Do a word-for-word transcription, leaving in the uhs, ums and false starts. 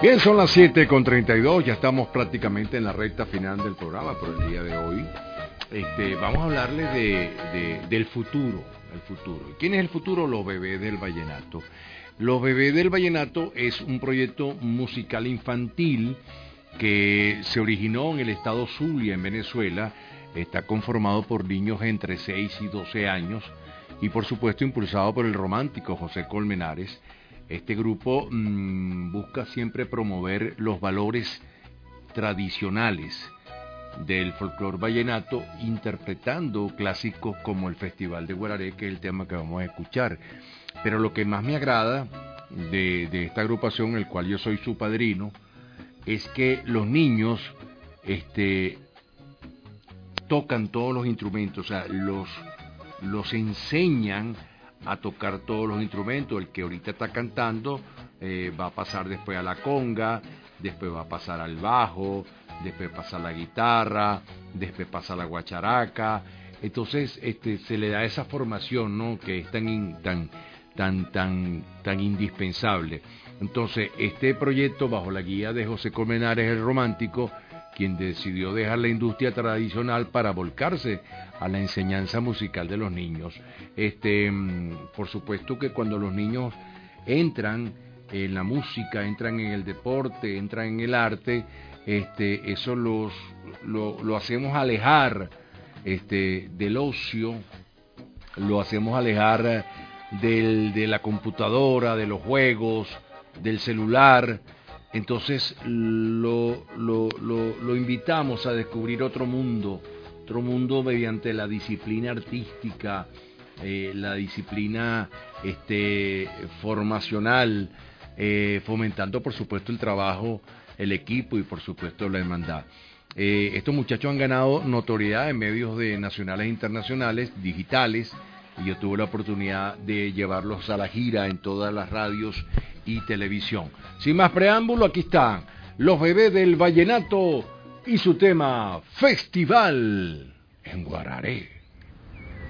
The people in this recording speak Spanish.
Bien, son las siete con treinta y dos, ya estamos prácticamente en la recta final del programa por el día de hoy. Este, vamos a hablarles de, de, del futuro, el futuro. ¿Quién es el futuro? Los Bebés del Vallenato. Los Bebés del Vallenato es un proyecto musical infantil que se originó en el estado Zulia, en Venezuela. Está conformado por niños entre seis y doce años y por supuesto impulsado por el romántico José Colmenares. Este grupo mmm, busca siempre promover los valores tradicionales del folclore vallenato, interpretando clásicos como el Festival de Guararé, que es el tema que vamos a escuchar. Pero lo que más me agrada de, de esta agrupación, el cual yo soy su padrino, es que los niños este, tocan todos los instrumentos, o sea, los, los enseñan a tocar todos los instrumentos. El que ahorita está cantando eh, va a pasar después a la conga, después va a pasar al bajo, después pasa a la guitarra, después pasa a la guacharaca. Entonces este, se le da esa formación, ¿no?, que es tan, in, tan, tan, tan, tan indispensable. Entonces este proyecto, bajo la guía de José Colmenares el Romántico, quien decidió dejar la industria tradicional para volcarse a la enseñanza musical de los niños. Este, por supuesto que cuando los niños entran en la música, entran en el deporte, entran en el arte, este, eso los, lo, lo hacemos alejar este, del ocio, lo hacemos alejar del, de la computadora, de los juegos, del celular. Entonces lo, lo, lo, lo invitamos a descubrir otro mundo, otro mundo mediante la disciplina artística, eh, la disciplina este, formacional, eh, fomentando por supuesto el trabajo, el equipo y por supuesto la hermandad. Eh, estos muchachos han ganado notoriedad en medios de nacionales e internacionales, digitales, y yo tuve la oportunidad de llevarlos a la gira en todas las radios y televisión. Sin más preámbulo, aquí están los Bebés del Vallenato y su tema Festival en Guararé.